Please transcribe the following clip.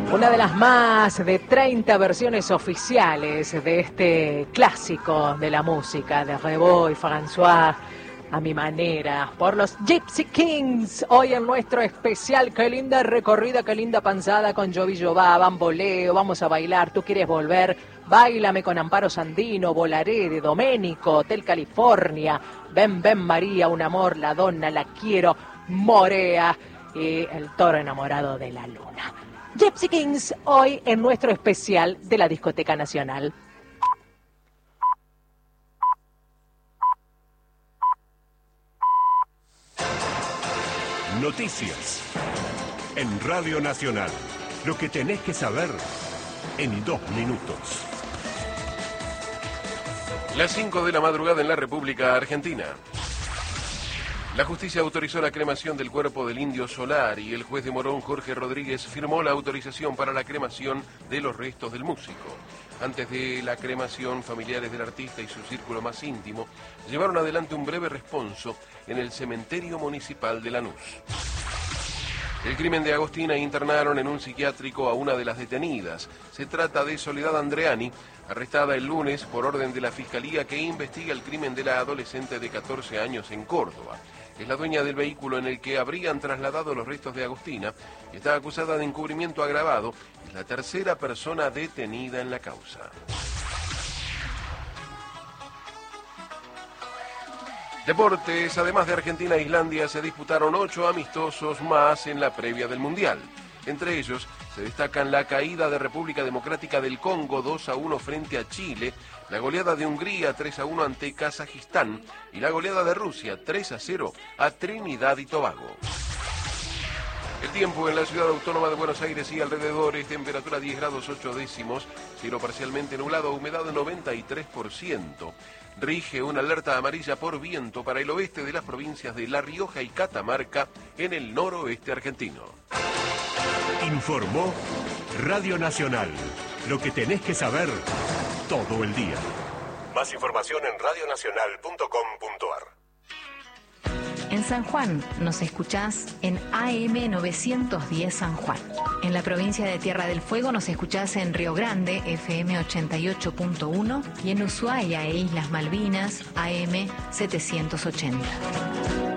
Una de las más de 30 versiones oficiales de este clásico de la música de Rebord y François, a mi manera, por los Gypsy Kings. Hoy en nuestro especial, qué linda recorrida, qué linda panzada con Jovi Jová, bamboleo, vamos a bailar, tú quieres volver, báilame con Amparo Sandino, Volaré de Domenico, Hotel California, Ven Ven María, un amor, la donna, la quiero, Morea y el toro enamorado de la luna. Gypsy Kings, hoy en nuestro especial de la Discoteca Nacional. Noticias en Radio Nacional. Lo que tenés que saber en 2 minutos. Las 5 de la madrugada en la República Argentina. La justicia autorizó la cremación del cuerpo del Indio Solari y el juez de Morón, Jorge Rodríguez, firmó la autorización para la cremación de los restos del músico. Antes de la cremación, familiares del artista y su círculo más íntimo llevaron adelante un breve responso en el cementerio municipal de Lanús. El crimen de Agostina internaron en un psiquiátrico a una de las detenidas. Se trata de Soledad Andreani, arrestada el lunes por orden de la Fiscalía que investiga el crimen de la adolescente de 14 años en Córdoba. Es la dueña del vehículo en el que habrían trasladado los restos de Agostina y está acusada de encubrimiento agravado. Es la tercera persona detenida en la causa. Deportes, además de Argentina e Islandia, se disputaron 8 amistosos más en la previa del Mundial. Entre ellos se destacan la caída de República Democrática del Congo 2-1 frente a Chile, la goleada de Hungría 3-1 ante Kazajistán y la goleada de Rusia 3-0 a Trinidad y Tobago. El tiempo en la ciudad autónoma de Buenos Aires y alrededores, temperatura 10 grados 8 décimos, cielo parcialmente nublado, humedad 93%. Rige una alerta amarilla por viento para el oeste de las provincias de La Rioja y Catamarca en el noroeste argentino. Informó Radio Nacional. Lo que tenés que saber todo el día. Más información en radionacional.com.ar. En San Juan nos escuchás en AM 910 San Juan. En la provincia de Tierra del Fuego nos escuchás en Río Grande, FM 88.1, y en Ushuaia e Islas Malvinas, AM 780.